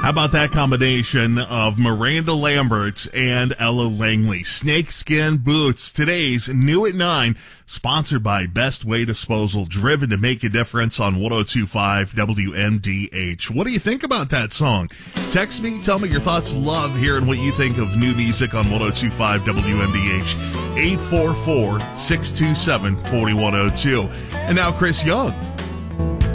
How about that combination of Miranda Lambert and Ella Langley? Snakeskin Boots, today's new at 9, sponsored by Best Way Disposal, driven to make a difference on 102.5 WMDH. What do you think about that song? Text me, tell me your thoughts. Love hearing what you think of new music on 102.5 WMDH. 844-627-4102. And now Chris Young.